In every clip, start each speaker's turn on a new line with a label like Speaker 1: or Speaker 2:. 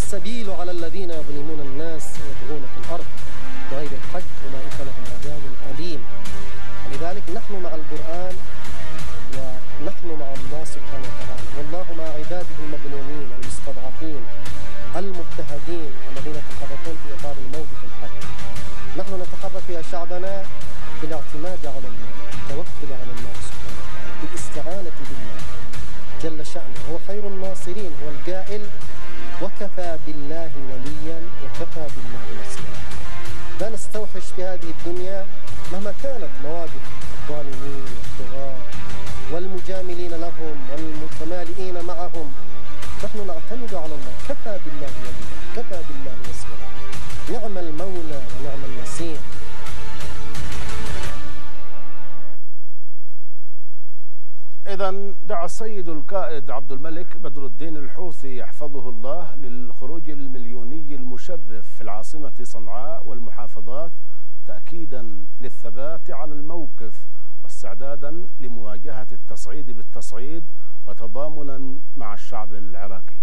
Speaker 1: السبيل على الذين يظلمون الناس ويبغون في الأرض بغير الحق أولئك لهم عذاب أليم. ولذلك نحن مع القرآن ونحن مع الله سبحانه وتعالى، والله مع عباده المظلومين المستضعفين المضطهدين الذين يتحركون في إطار الموقف الحق. نحن نتحرك يا شعبنا بالاعتماد على الله، بالتوكل على الله سبحانه وتعالى، بالاستعانة بالله جل شأنه، هو خير الناصرين، هو القائل وكفى بالله وليا وكفى بالله نصيرا. لا نستوحش في هذه الدنيا مهما كانت مواقف الظالمين والطغاة والمجاملين لهم والمتمالئين معهم، نحن نعتمد على الله، كفى بالله وليا كفى بالله نصيرا، نعم المولى ونعم النصير.
Speaker 2: إذن دعا السيد القائد عبد الملك بدر الدين الحوثي يحفظه الله للخروج المليوني المشرف في العاصمة صنعاء والمحافظات، تأكيدا للثبات على الموقف واستعدادا لمواجهة التصعيد بالتصعيد وتضامنا مع الشعب العراقي.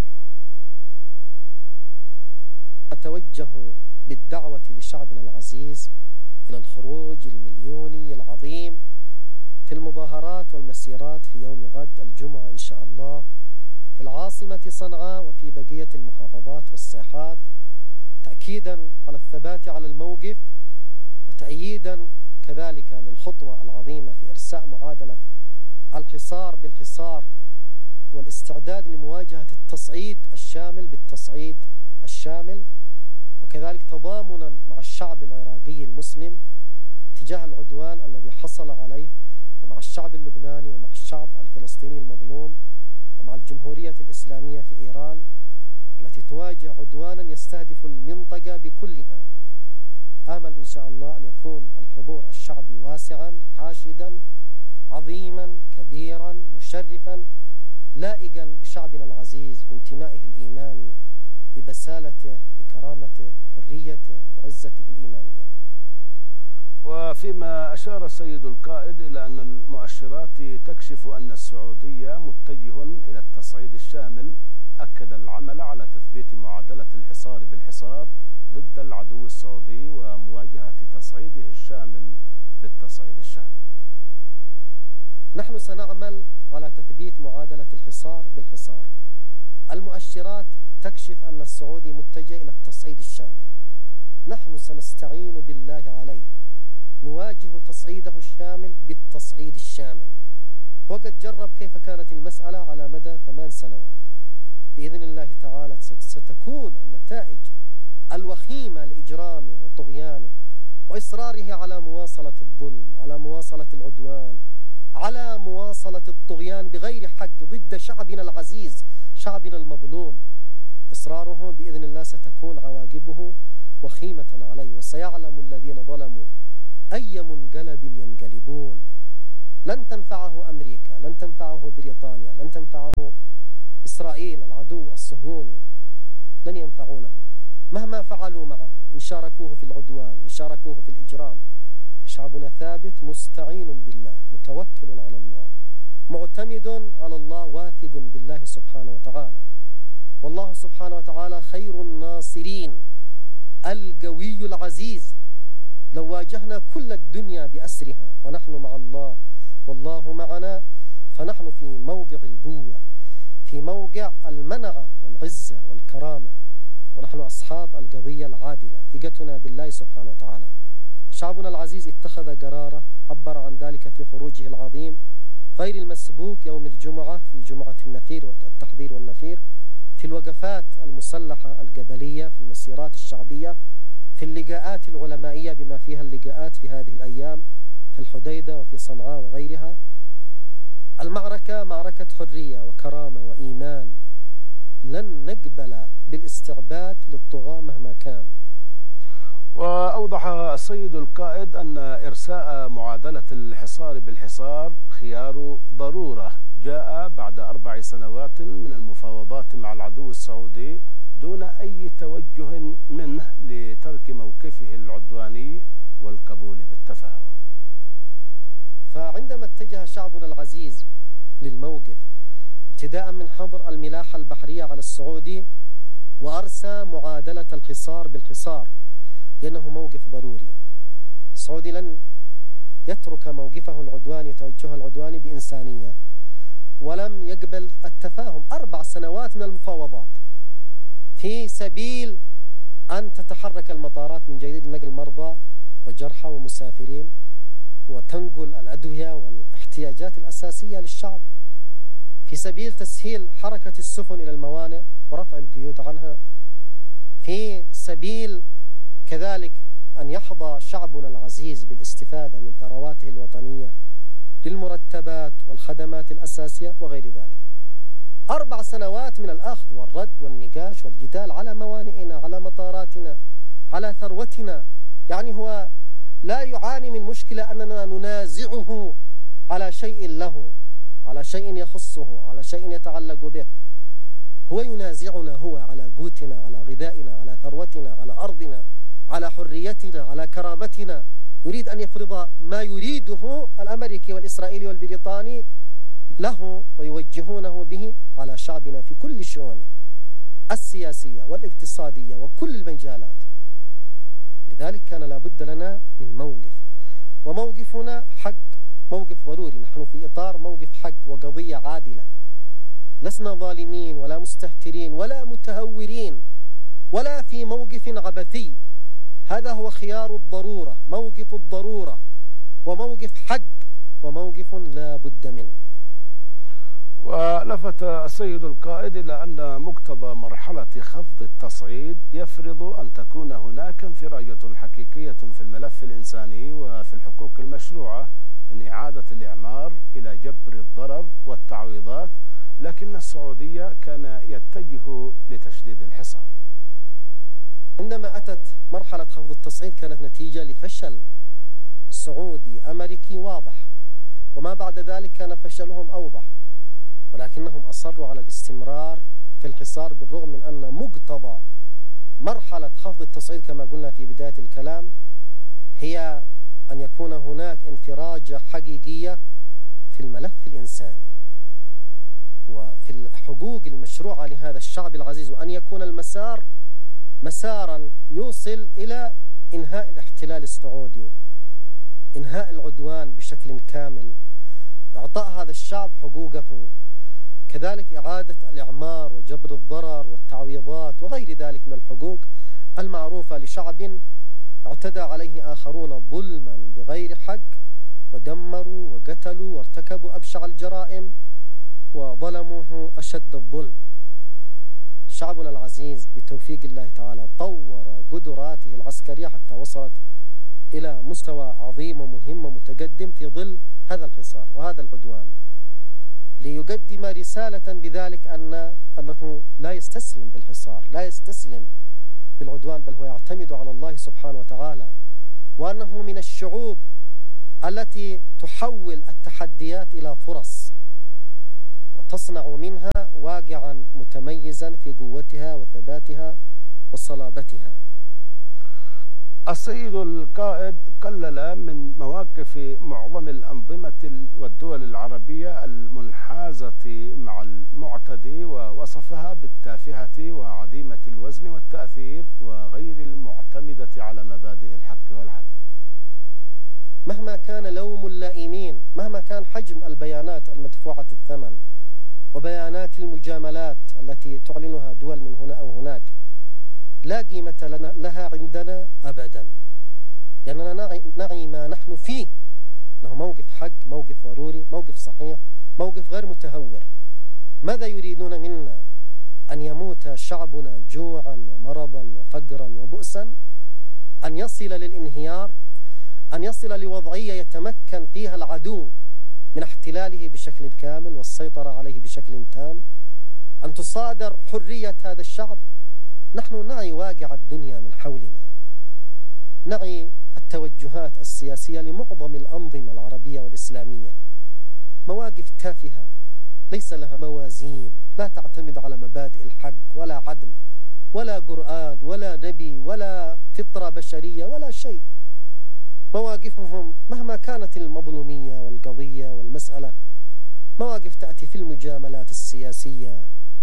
Speaker 1: أتوجه بالدعوة لشعبنا العزيز إلى الخروج المليوني العظيم في المظاهرات والمسيرات في يوم غد الجمعة إن شاء الله في العاصمة صنعاء وفي بقية المحافظات والساحات، تأكيدا على الثبات على الموقف وتأييدا كذلك للخطوة العظيمة في إرساء معادلة الحصار بالحصار والاستعداد لمواجهة التصعيد الشامل بالتصعيد الشامل، وكذلك تضامنا مع الشعب العراقي المسلم تجاه العدوان الذي حصل عليه، ومع الشعب اللبناني ومع الشعب الفلسطيني المظلوم ومع الجمهورية الإسلامية في إيران التي تواجه عدوانا يستهدف المنطقة بكلها. آمل إن شاء الله أن يكون الحضور الشعبي واسعا حاشدا عظيما كبيرا مشرفا لائقا بشعبنا العزيز، بانتمائه الإيماني، ببسالته، بكرامته، بحريته، بعزته الإيمانية.
Speaker 2: وفيما أشار السيد القائد إلى أن المؤشرات تكشف أن السعودية متجه إلى التصعيد الشامل، أكد العمل على تثبيت معادلة الحصار بالحصار ضد العدو السعودي ومواجهة تصعيده الشامل بالتصعيد الشامل.
Speaker 1: نحن سنعمل على تثبيت معادلة الحصار بالحصار. المؤشرات تكشف أن السعودي متجه إلى التصعيد الشامل، نحن سنستعين بالله عليه، نواجه تصعيده الشامل بالتصعيد الشامل، وقد جرب كيف كانت المسألة على مدى 8 سنوات. بإذن الله تعالى ستكون النتائج الوخيمة لإجرامه وطغيانه وإصراره على مواصلة الظلم، على مواصلة العدوان، على مواصلة الطغيان بغير حق ضد شعبنا العزيز، شعبنا المظلوم. إصراره بإذن الله ستكون عواقبه وخيمة عليه، وسيعلم الذين ظلموا أي منقلب ينقلبون. لن تنفعه أمريكا، لن تنفعه بريطانيا، لن تنفعه إسرائيل العدو الصهيوني، لن ينفعونه مهما فعلوا معه، إن شاركوه في العدوان، إن شاركوه في الإجرام. شعبنا ثابت مستعين بالله، متوكل على الله، معتمد على الله، واثق بالله سبحانه وتعالى. والله سبحانه وتعالى خير الناصرين، القوي العزيز. لو واجهنا كل الدنيا بأسرها ونحن مع الله والله معنا، فنحن في موقع القوة، في موقع المنعة والعزة والكرامة، ونحن أصحاب القضية العادلة، ثقتنا بالله سبحانه وتعالى. شعبنا العزيز اتخذ قراره، عبر عن ذلك في خروجه العظيم غير المسبوق يوم الجمعة في جمعة النفير والتحضير والنفير، في الوقفات المسلحة القبلية، في المسيرات الشعبية، في اللقاءات العلمائية بما فيها اللقاءات في هذه الأيام في الحديدة وفي صنعاء وغيرها. المعركة معركة حرية وكرامة وإيمان، لن نقبل بالاستعباد للطغاة مهما كان.
Speaker 2: وأوضح السيد القائد أن إرساء معادلة الحصار بالحصار خيار ضرورة جاء بعد 4 سنوات من المفاوضات مع العدو السعودي دون أي توجه منه لترك موقفه العدواني والقبول بالتفاهم.
Speaker 1: فعندما اتجه شعبنا العزيز للموقف ابتداء من حظر الملاحة البحرية على السعودي، وأرسى معادلة الخصار بالخصار لأنه موقف ضروري. السعودي لن يترك موقفه العدواني توجهه العدواني بإنسانية، ولم يقبل التفاهم. 4 سنوات من المفاوضات في سبيل أن تتحرك المطارات من جديد لنقل مرضى وجرحى ومسافرين وتنقل الأدوية والاحتياجات الأساسية للشعب، في سبيل تسهيل حركة السفن إلى الموانئ ورفع القيود عنها، في سبيل كذلك أن يحظى شعبنا العزيز بالاستفادة من ثرواته الوطنية للمرتبات والخدمات الأساسية وغير ذلك. 4 سنوات من الأخذ والرد والنقاش والجدال على موانئنا، على مطاراتنا، على ثروتنا. يعني هو لا يعاني من مشكلة أننا ننازعه على شيء له، على شيء يخصه، على شيء يتعلق به. هو ينازعنا هو على قوتنا، على غذائنا، على ثروتنا، على أرضنا، على حريتنا، على كرامتنا. يريد أن يفرض ما يريده الأمريكي والإسرائيلي والبريطاني له ويوجهونه به على شعبنا في كل شؤونه السياسية والاقتصادية وكل المجالات. لذلك كان لابد لنا من موقف، وموقفنا حق، موقف ضروري. نحن في إطار موقف حق وقضية عادلة، لسنا ظالمين ولا مستهترين ولا متهورين ولا في موقف عبثي. هذا هو خيار الضرورة، موقف الضرورة، وموقف حق، وموقف لا بد منه.
Speaker 2: ولفت السيد القائد إلى أن مقتضى مرحلة خفض التصعيد يفرض أن تكون هناك انفراجة حقيقية في الملف الإنساني وفي الحقوق المشروعة من إعادة الإعمار إلى جبر الضرر والتعويضات، لكن السعودية كان يتجه لتشديد الحصار.
Speaker 1: عندما أتت مرحلة خفض التصعيد كانت نتيجة لفشل سعودي أمريكي واضح، وما بعد ذلك كان فشلهم أوضح، ولكنهم أصروا على الاستمرار في الحصار بالرغم من أن مقتضى مرحلة خفض التصعيد كما قلنا في بداية الكلام هي أن يكون هناك انفراجة حقيقية في الملف الإنساني وفي الحقوق المشروعة لهذا الشعب العزيز، وأن يكون المسار مسارا يوصل إلى إنهاء الاحتلال السعودي، إنهاء العدوان بشكل كامل، إعطاء هذا الشعب حقوقه، كذلك إعادة الإعمار وجبر الضرر والتعويضات وغير ذلك من الحقوق المعروفة لشعب اعتدى عليه آخرون ظلما بغير حق ودمروا وقتلوا وارتكبوا أبشع الجرائم وظلموه أشد الظلم. شعبنا العزيز بتوفيق الله تعالى طور قدراته العسكرية حتى وصلت إلى مستوى عظيم ومهم ومتقدم في ظل هذا الحصار وهذا العدوان، ليقدم رسالة بذلك أنه لا يستسلم بالحصار، لا يستسلم بالعدوان، بل هو يعتمد على الله سبحانه وتعالى، وأنه من الشعوب التي تحول التحديات إلى فرص وتصنع منها واقعا متميزا في قوتها وثباتها وصلابتها.
Speaker 2: السيد القائد قلل من مواقف معظم الأنظمة والدول العربية المنحازة مع المعتدي ووصفها بالتافهة وعديمة الوزن والتأثير وغير المعتمدة على مبادئ الحق والعدل.
Speaker 1: مهما كان لوم اللائمين، مهما كان حجم البيانات المدفوعة الثمن وبيانات المجاملات التي تعلنها دول من هنا أو هناك، لا قيمة لها عندنا أبدا، لأننا نعي ما نحن فيه، أنه موقف حق، موقف ضروري، موقف صحيح، موقف غير متهور. ماذا يريدون منا؟ أن يموت شعبنا جوعا ومرضا وفقرا وبؤسا؟ أن يصل للانهيار؟ أن يصل لوضعية يتمكن فيها العدو من احتلاله بشكل كامل والسيطرة عليه بشكل تام؟ أن تصادر حرية هذا الشعب؟ نحن نعي واقع الدنيا من حولنا، نعي التوجهات السياسية لمعظم الأنظمة العربية والإسلامية، مواقف تافهة ليس لها موازين، لا تعتمد على مبادئ الحق ولا عدل ولا قرآن ولا نبي ولا فطرة بشرية ولا شيء. مواقفهم مهما كانت المظلومية والقضية والمسألة، مواقف تأتي في المجاملات السياسية، في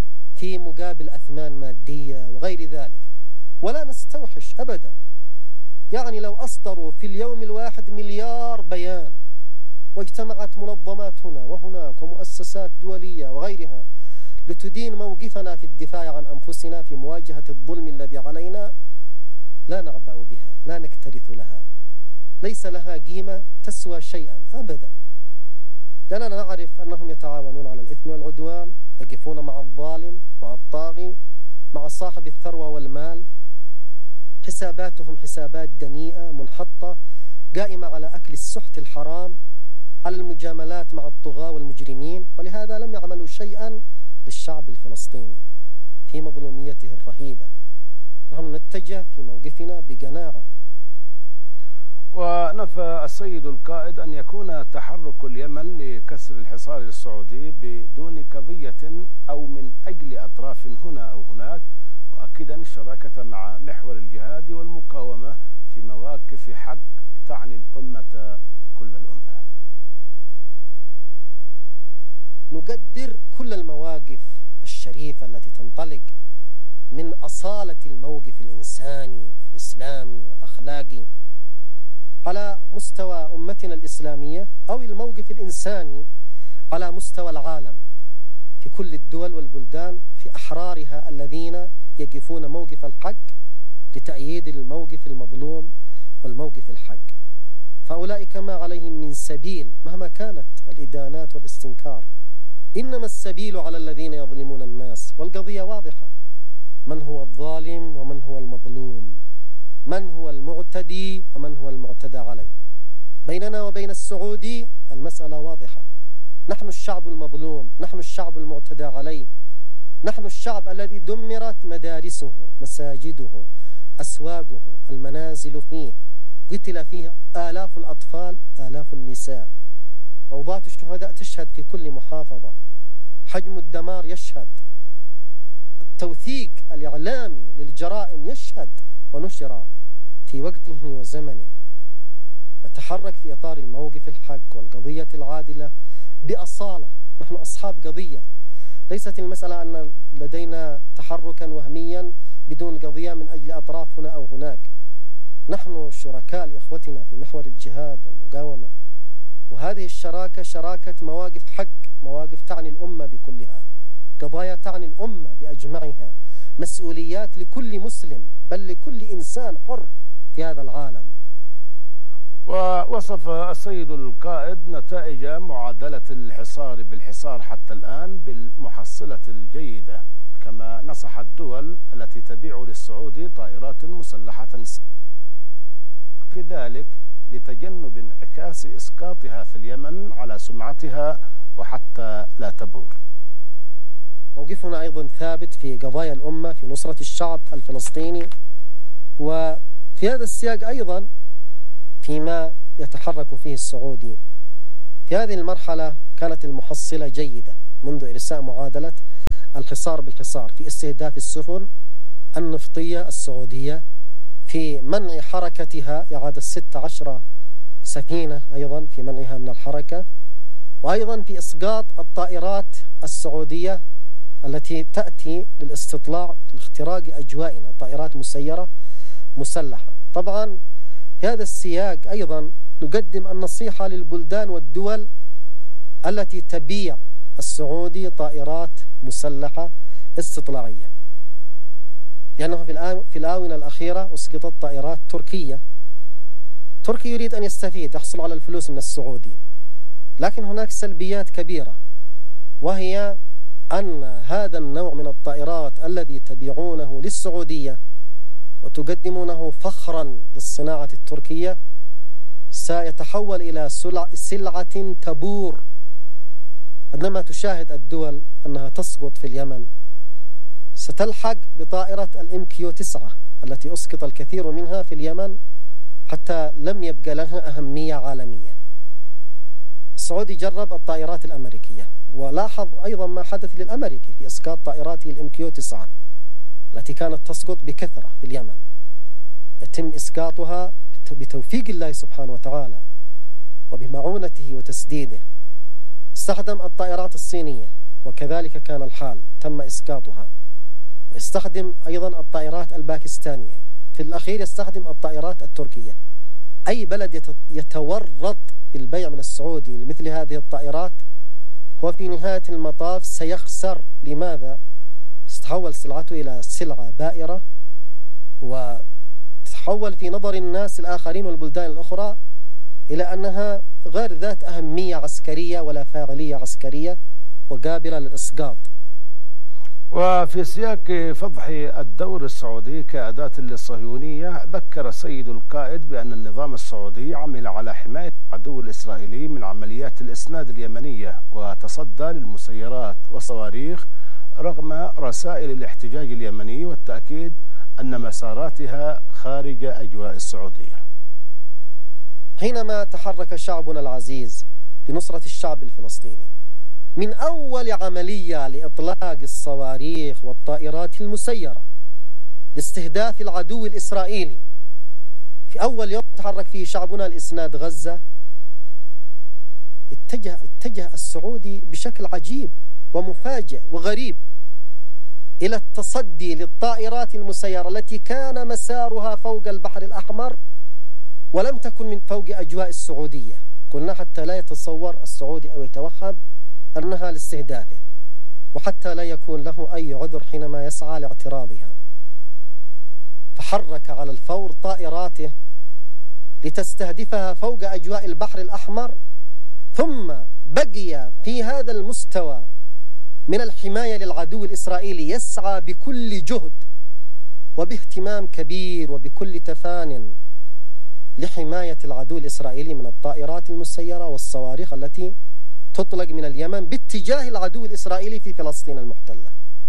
Speaker 1: في مقابل أثمان مادية وغير ذلك، ولا نستوحش أبدا. يعني لو أصدروا في اليوم الواحد 1,000,000,000 بيان واجتمعت منظمات هنا وهناك ومؤسسات دولية وغيرها لتدين موقفنا في الدفاع عن أنفسنا في مواجهة الظلم الذي علينا، لا نعبأ بها، لا نكترث لها، ليس لها قيمة تسوى شيئا أبدا، لأننا نعرف أنهم يتعاونون على الإثم والعدوان، يقفون مع الظالم، مع الطاغي، مع صاحب الثروة والمال. حساباتهم حسابات دنيئة منحطة قائمة على أكل السحت الحرام، على المجاملات مع الطغاة والمجرمين، ولهذا لم يعملوا شيئا للشعب الفلسطيني في مظلوميته الرهيبة. نحن نتجه في موقفنا بقناعة.
Speaker 2: ونفى السيد القائد أن يكون تحرك اليمن لكسر الحصار السعودي بدون قضية أو من أجل أطراف هنا أو هناك، مؤكدا الشراكة مع محور الجهاد والمقاومة في مواقف حق تعني الأمة كل الأمة.
Speaker 1: نقدر كل المواقف الشريفة التي تنطلق من أصالة الموقف الإنساني والإسلامي والأخلاقي على مستوى أمتنا الإسلامية، أو الموقف الإنساني على مستوى العالم في كل الدول والبلدان، في أحرارها الذين يقفون موقف الحق لتأييد الموقف المظلوم والموقف الحق. فأولئك ما عليهم من سبيل مهما كانت الإدانات والاستنكار، إنما السبيل على الذين يظلمون الناس. والقضية واضحة، من هو الظالم ومن هو المظلوم، من هو المعتدي ومن هو المعتدى عليه. بيننا وبين السعودي المسألة واضحة، نحن الشعب المظلوم، نحن الشعب المعتدى عليه، نحن الشعب الذي دمرت مدارسه، مساجده، أسواقه، المنازل فيه، قتل فيه آلاف الأطفال، آلاف النساء. روضات الشهداء تشهد في كل محافظة، حجم الدمار يشهد، التوثيق الإعلامي للجرائم يشهد ونشر في وقته وزمنه. نتحرك في إطار الموقف الحق والقضية العادلة بأصالة. نحن أصحاب قضية، ليست المسألة أن لدينا تحركا وهميا بدون قضية من أجل أطراف هنا أو هناك. نحن شركاء لإخوتنا في محور الجهاد والمقاومة، وهذه الشراكة شراكة مواقف حق، مواقف تعني الأمة بكلها، قضايا تعني الأمة بأجمعها، مسؤوليات لكل مسلم بل لكل إنسان حر في هذا العالم.
Speaker 2: ووصف السيد القائد نتائج معادلة الحصار بالحصار حتى الآن بالمحصلة الجيدة، كما نصح الدول التي تبيع للسعودي طائرات مسلحة في ذلك لتجنب انعكاس إسقاطها في اليمن على سمعتها وحتى لا تبور.
Speaker 1: موقفنا أيضا ثابت في قضايا الأمة في نصرة الشعب الفلسطيني، وفي هذا السياق أيضا فيما يتحرك فيه السعودي. في هذه المرحلة كانت المحصلة جيدة منذ إرساء معادلة الحصار بالحصار في استهداف السفن النفطية السعودية، في منع حركتها، إعادة 16 سفينة أيضا في منعها من الحركة، وأيضا في إسقاط الطائرات السعودية التي تأتي للاستطلاع لاختراق أجوائنا، طائرات مسيرة مسلحة. طبعا في هذا السياق أيضا نقدم النصيحة للبلدان والدول التي تبيع السعودي طائرات مسلحة استطلاعية، لأنه في الآونة الأخيرة أسقطت طائرات تركية. تركيا يريد أن يستفيد، يحصل على الفلوس من السعودي، لكن هناك سلبيات كبيرة، وهي أن هذا النوع من الطائرات الذي تبيعونه للسعودية وتقدمونه فخرا للصناعة التركية سيتحول إلى سلعة تبور، عندما تشاهد الدول أنها تسقط في اليمن. ستلحق بطائرة الMQ-9 التي أسقط الكثير منها في اليمن حتى لم يبقى لها أهمية عالمية. السعودي جرب الطائرات الأمريكية، ولاحظ أيضا ما حدث للأمريكي في إسقاط طائراته الMQ-9 التي كانت تسقط بكثرة في اليمن، يتم إسقاطها بتوفيق الله سبحانه وتعالى وبمعونته وتسديده. استخدم الطائرات الصينية وكذلك كان الحال، تم إسقاطها. ويستخدم أيضا الطائرات الباكستانية، في الأخير يستخدم الطائرات التركية. أي بلد يتورط بالبيع من السعودي لمثل هذه الطائرات هو في نهاية المطاف سيخسر. لماذا؟ ستتحول سلعته إلى سلعة بائرة، وتتحول في نظر الناس الآخرين والبلدان الأخرى إلى أنها غير ذات أهمية عسكرية ولا فاعلية عسكرية وقابلة للإسقاط.
Speaker 2: وفي سياق فضح الدور السعودي كأداة للصهيونية، ذكر السيد القائد بأن النظام السعودي عمل على حماية العدو الإسرائيلي من عمليات الإسناد اليمنية، وتصدى للمسيرات والصواريخ رغم رسائل الاحتجاج اليمني والتأكيد أن مساراتها خارج أجواء السعودية.
Speaker 1: حينما تحرك شعبنا العزيز لنصرة الشعب الفلسطيني، من أول عملية لإطلاق الصواريخ والطائرات المسيرة لاستهداف العدو الإسرائيلي، في أول يوم تحرك فيه شعبنا لإسناد غزة، اتجه السعودي بشكل عجيب ومفاجئ وغريب إلى التصدي للطائرات المسيرة التي كان مسارها فوق البحر الأحمر ولم تكن من فوق أجواء السعودية. قلنا حتى لا يتصور السعودي أو يتوهم أنها لاستهدافه، وحتى لا يكون له أي عذر حينما يسعى لاعتراضها. فحرك على الفور طائراته لتستهدفها فوق أجواء البحر الأحمر، ثم بقي في هذا المستوى من الحماية للعدو الإسرائيلي يسعى بكل جهد وباهتمام كبير وبكل تفان لحماية العدو الإسرائيلي من الطائرات المسيرة والصواريخ التي تطلق من اليمن باتجاه العدو الإسرائيلي في فلسطين المحتلة.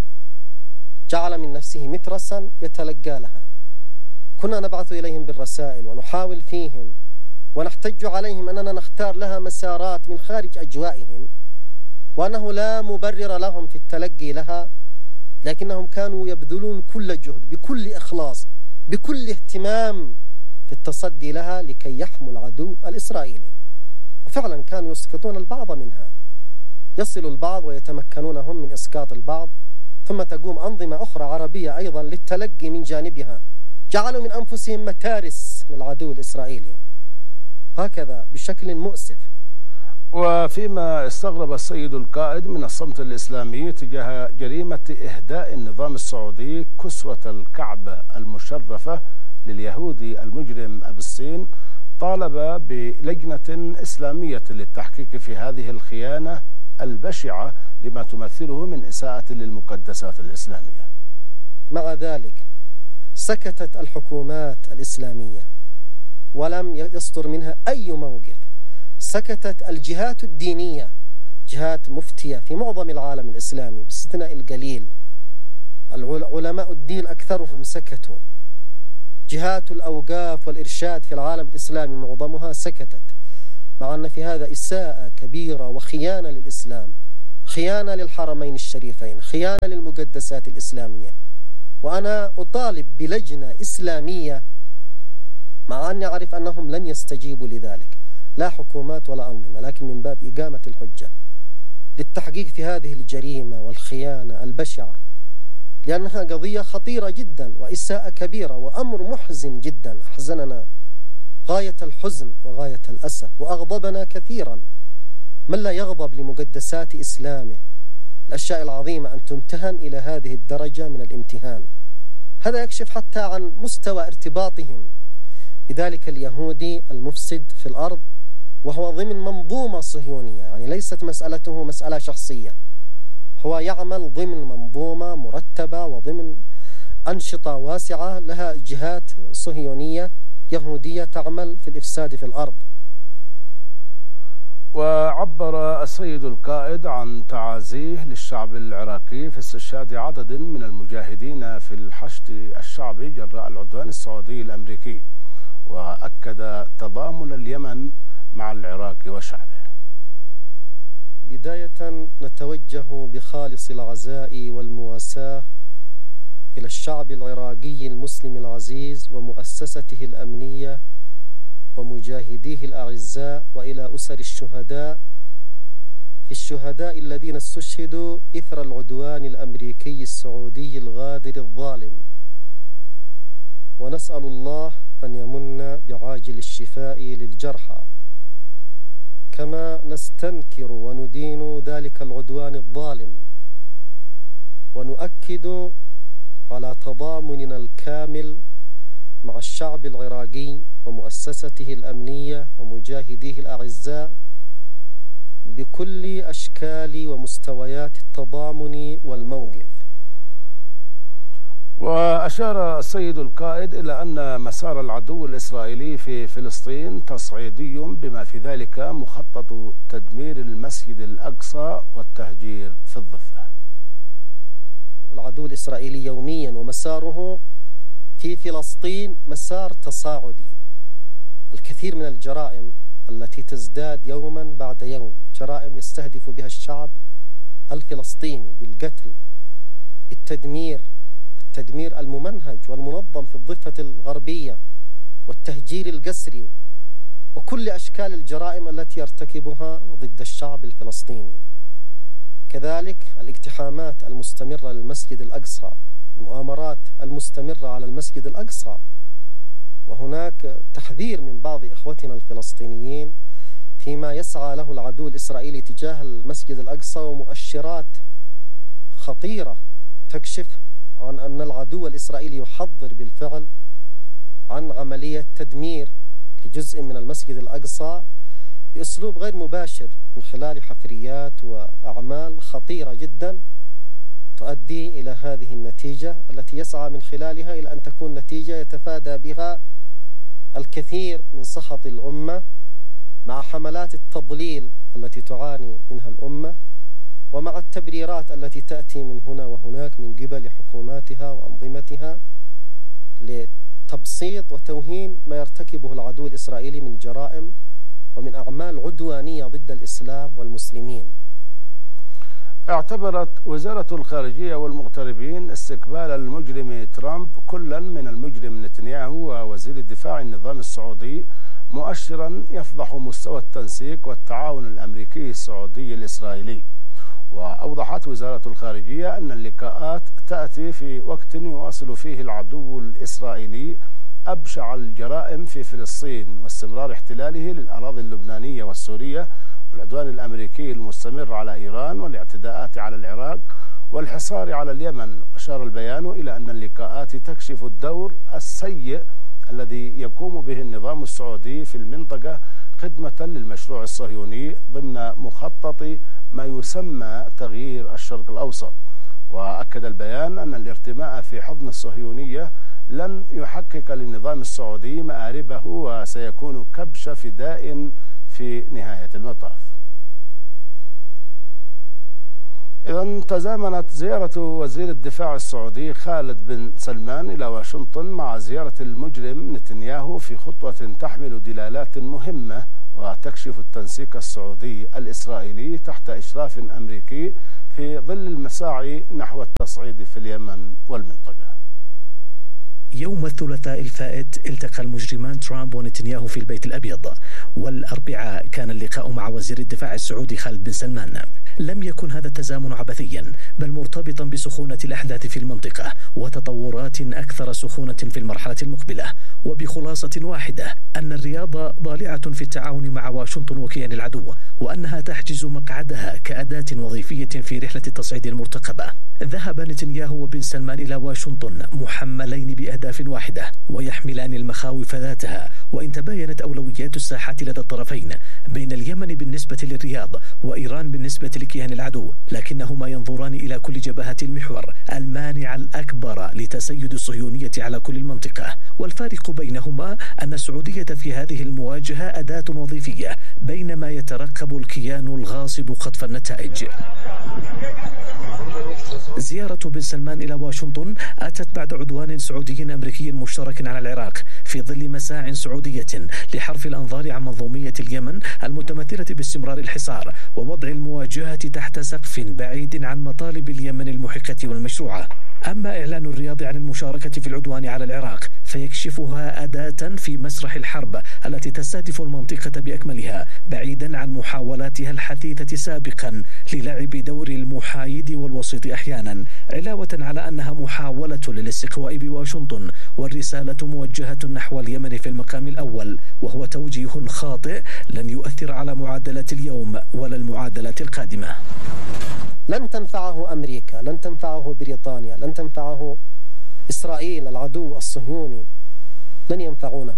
Speaker 1: جعل من نفسه مترسا يتلقى لها. كنا نبعث إليهم بالرسائل ونحاول فيهم ونحتج عليهم أننا نختار لها مسارات من خارج أجوائهم، وأنه لا مبرر لهم في التلقي لها، لكنهم كانوا يبذلون كل جهد بكل إخلاص بكل اهتمام في التصدي لها لكي يحموا العدو الإسرائيلي. وفعلا كانوا يسقطون البعض منها، يصل البعض ويتمكنون هم من إسقاط البعض، ثم تقوم أنظمة أخرى عربية أيضا للتلقي من جانبها، جعلوا من أنفسهم متارس للعدو الإسرائيلي، هكذا بشكل مؤسف.
Speaker 2: وفيما استغرب السيد القائد من الصمت الإسلامي تجاه جريمة إهداء النظام السعودي كسوة الكعبة المشرفة لليهودي المجرم أبو السين، طالب بلجنة إسلامية للتحقيق في هذه الخيانة البشعة لما تمثله من إساءة للمقدسات الإسلامية.
Speaker 1: مع ذلك سكتت الحكومات الإسلامية ولم يصدر منها أي موقف. سكتت الجهات الدينية، جهات مفتية في معظم العالم الإسلامي باستثناء القليل. علماء الدين أكثرهم سكتوا. جهات الأوقاف والإرشاد في العالم الإسلامي معظمها سكتت، مع أن في هذا إساءة كبيرة وخيانة للإسلام، خيانة للحرمين الشريفين، خيانة للمقدسات الإسلامية. وأنا أطالب بلجنة إسلامية، مع أني أعرف أنهم لن يستجيبوا لذلك، لا حكومات ولا أنظمة، لكن من باب إقامة الحجة للتحقيق في هذه الجريمة والخيانة البشعة، لأنها قضية خطيرة جدا وإساءة كبيرة وأمر محزن جدا، أحزننا غاية الحزن وغاية الأسف وأغضبنا كثيرا. من لا يغضب لمقدسات إسلامه، الأشياء العظيمة أن تمتهن إلى هذه الدرجة من الامتهان؟ هذا يكشف حتى عن مستوى ارتباطهم بذلك اليهودي المفسد في الأرض، وهو ضمن منظومة صهيونية، يعني ليست مسألته مسألة شخصية، هو يعمل ضمن منظومة مرتبة وضمن أنشطة واسعة لها جهات صهيونية يهودية تعمل في الإفساد في الأرض.
Speaker 2: وعبر السيد القائد عن تعازيه للشعب العراقي في استشهاد عدد من المجاهدين في الحشد الشعبي جراء العدوان السعودي الأمريكي، وأكد تضامن اليمن مع العراق وشعبه.
Speaker 1: بداية نتوجه بخالص العزاء والمواساة إلى الشعب العراقي المسلم العزيز ومؤسسته الأمنية ومجاهديه الأعزاء، وإلى أسر الشهداء في الشهداء الذين استشهدوا إثر العدوان الأمريكي السعودي الغادر الظالم، ونسأل الله أن يمن بعاجل الشفاء للجرحى، كما نستنكر وندين ذلك العدوان الظالم، ونؤكد على تضامننا الكامل مع الشعب العراقي ومؤسسته الأمنية ومجاهديه الأعزاء بكل أشكال ومستويات التضامن والموقف.
Speaker 2: وأشار السيد القائد إلى أن مسار العدو الإسرائيلي في فلسطين تصعيدي، بما في ذلك مخطط تدمير المسجد الأقصى والتهجير في الضفة.
Speaker 1: العدو الإسرائيلي يوميا ومساره في فلسطين مسار تصاعدي. الكثير من الجرائم التي تزداد يوما بعد يوم، جرائم يستهدف بها الشعب الفلسطيني بالقتل، بالتدمير، التدمير الممنهج والمنظم في الضفة الغربية، والتهجير القسري، وكل أشكال الجرائم التي يرتكبها ضد الشعب الفلسطيني. كذلك الاقتحامات المستمرة للمسجد الأقصى، المؤامرات المستمرة على المسجد الأقصى، وهناك تحذير من بعض إخوتنا الفلسطينيين فيما يسعى له العدو الإسرائيلي تجاه المسجد الأقصى، ومؤشرات خطيرة تكشف عن أن العدو الإسرائيلي يحضر بالفعل عن عملية تدمير لجزء من المسجد الأقصى بأسلوب غير مباشر من خلال حفريات وأعمال خطيرة جدا تؤدي إلى هذه النتيجة التي يسعى من خلالها إلى أن تكون نتيجة يتفادى بها الكثير من سخط الأمة، مع حملات التضليل التي تعاني منها الأمة، ومع التبريرات التي تأتي من هنا وهناك من قبل حكوماتها وأنظمتها لتبسيط وتوهين ما يرتكبه العدو الإسرائيلي من جرائم ومن أعمال عدوانية ضد الإسلام والمسلمين.
Speaker 2: اعتبرت وزارة الخارجية والمغتربين استقبال المجرم ترامب كلا من المجرم نتنياهو ووزير الدفاع النظام السعودي مؤشرا يفضح مستوى التنسيق والتعاون الأمريكي السعودي الإسرائيلي. وأوضحت وزارة الخارجية أن اللقاءات تأتي في وقت يواصل فيه العدو الإسرائيلي أبشع الجرائم في فلسطين، واستمرار احتلاله للأراضي اللبنانية والسورية، والعدوان الأمريكي المستمر على إيران، والاعتداءات على العراق، والحصار على اليمن. أشار البيان إلى أن اللقاءات تكشف الدور السيء الذي يقوم به النظام السعودي في المنطقة خدمة للمشروع الصهيوني ضمن مخطط ما يسمى تغيير الشرق الأوسط. وأكد البيان أن الارتماء في حضن الصهيونية لن يحقق للنظام السعودي مآربه، وسيكون كبش فداء في نهاية المطاف. إذن تزامنت زيارة وزير الدفاع السعودي خالد بن سلمان إلى واشنطن مع زيارة المجرم نتنياهو في خطوة تحمل دلالات مهمة وتكشف التنسيق السعودي الإسرائيلي تحت إشراف أمريكي في ظل المساعي نحو التصعيد في اليمن والمنطقة.
Speaker 3: يوم الثلاثاء الفائت التقى المجرمان ترامب ونتنياهو في البيت الأبيض، والأربعاء كان اللقاء مع وزير الدفاع السعودي خالد بن سلمان. لم يكن هذا التزامن عبثيا، بل مرتبطا بسخونة الأحداث في المنطقة وتطورات أكثر سخونة في المرحلة المقبلة، وبخلاصة واحدة أن الرياض ضالعة في التعاون مع واشنطن وكيان العدو، وأنها تحجز مقعدها كأداة وظيفية في رحلة التصعيد المرتقبة. ذهب نتنياهو وبن سلمان إلى واشنطن محملين بأهداف واحدة ويحملان المخاوف ذاتها، وإن تباينت أولويات الساحات لدى الطرفين بين اليمن بالنسبة للرياض وإيران بالنسبة لكيان العدو، لكنهما ينظران إلى كل جبهات المحور المانع الأكبر لتسيد الصهيونية على كل المنطقة. والفارق بينهما أن السعودية في هذه المواجهة أداة وظيفية، بينما يترقب الكيان الغاصب قطف النتائج. زيارة بن سلمان إلى واشنطن أتت بعد عدوان سعودي أمريكي مشترك على العراق في ظل مساع سعودية لحرف الأنظار عن منظومية اليمن المتمثلة باستمرار الحصار ووضع المواجهة تحت سقف بعيد عن مطالب اليمن المحقة والمشروعة. أما إعلان الرياض عن المشاركة في العدوان على العراق فيكشفها أداة في مسرح الحرب التي تستهدف المنطقة بأكملها، بعيدا عن محاولاتها الحثيثة سابقا للعب دور المحايد والوسيط أحيانا، علاوة على أنها محاولة للاستقواء بواشنطن، والرسالة موجهة نحو اليمن في المقام الأول، وهو توجيه خاطئ لن يؤثر على معادلة اليوم ولا المعادلة القادمة.
Speaker 1: لن تنفعه أمريكا، لن تنفعه بريطانيا، لن تنفعه إسرائيل العدو الصهيوني، لن ينفعونه.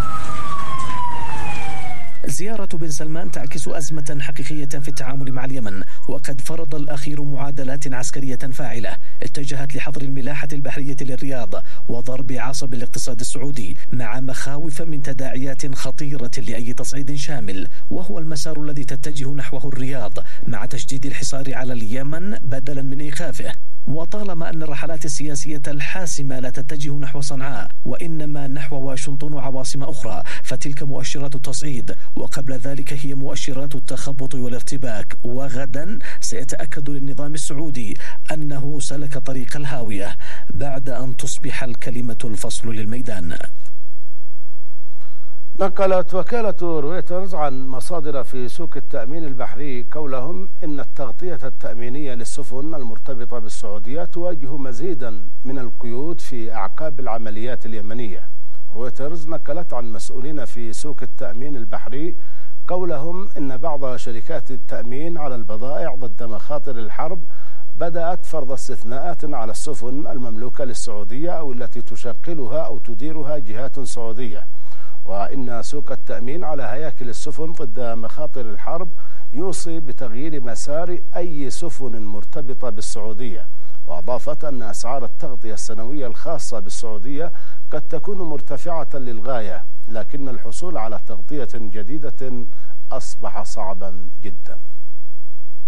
Speaker 3: زيارة بن سلمان تعكس أزمة حقيقية في التعامل مع اليمن، وقد فرض الأخير معادلات عسكرية فاعلة اتجهت لحظر الملاحة البحرية للرياض وضرب عصب الاقتصاد السعودي، مع مخاوف من تداعيات خطيرة لأي تصعيد شامل، وهو المسار الذي تتجه نحوه الرياض مع تشديد الحصار على اليمن بدلا من إيقافه. وطالما أن الرحلات السياسية الحاسمة لا تتجه نحو صنعاء وإنما نحو واشنطن وعواصم أخرى، فتلك مؤشرات التصعيد، وقبل ذلك هي مؤشرات التخبط والارتباك. وغدا سيتأكد للنظام السعودي أنه سلك طريق الهاوية بعد أن تصبح الكلمة الفصل للميدان.
Speaker 2: نقلت وكالة رويترز عن مصادر في سوق التأمين البحري قولهم إن التغطية التأمينية للسفن المرتبطة بالسعودية تواجه مزيدا من القيود في أعقاب العمليات اليمنية. رويترز نقلت عن مسؤولين في سوق التأمين البحري قولهم إن بعض شركات التأمين على البضائع ضد مخاطر الحرب بدأت فرض استثناءات على السفن المملوكة للسعودية أو التي تشغلها أو تديرها جهات سعودية، وإن سوق التأمين على هياكل السفن ضد مخاطر الحرب يوصي بتغيير مسار أي سفن مرتبطة بالسعودية. وأضافت أن أسعار التغطية السنوية الخاصة بالسعودية قد تكون مرتفعة للغاية، لكن الحصول على تغطية جديدة أصبح صعبا جدا.